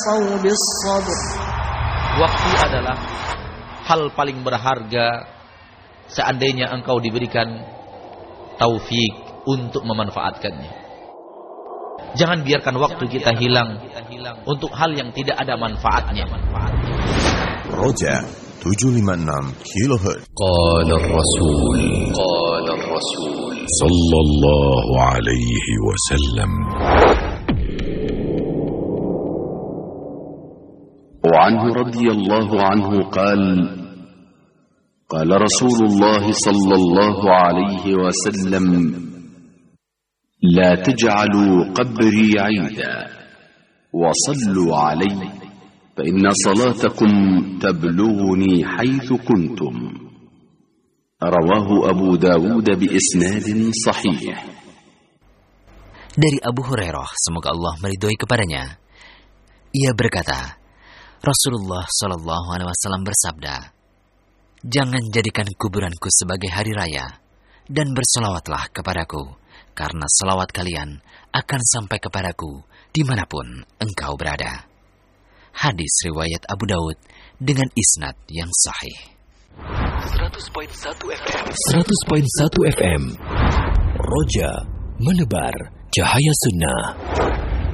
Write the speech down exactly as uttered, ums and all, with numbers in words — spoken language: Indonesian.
Waktu adalah hal paling berharga seandainya engkau diberikan taufik untuk memanfaatkannya. Jangan biarkan waktu kita hilang untuk hal yang tidak ada manfaatnya. Roja tujuh lima enam kilohertz. Qala Rasul Qala Rasul sallallahu alaihi wasallam. وعنه رضي الله عنه قال قال رسول الله صلى الله عليه وسلم لا تجعلوا قبري عيدا وصلوا علي فإن صلاتكم تبلغني حيث كنتم. رواه أبو داود بإسناد صحيح. Dari Abu Hurairah, semoga Allah meridhoi kepadanya, ia berkata, Rasulullah Shallallahu Alaihi Wasallam bersabda, jangan jadikan kuburanku sebagai hari raya, dan berselawatlah kepadaku, karena selawat kalian akan sampai kepadaku dimanapun engkau berada. Hadis riwayat Abu Daud dengan isnad yang sahih. seratus koma satu F M seratus koma satu F M Roja, menebar cahaya sunnah.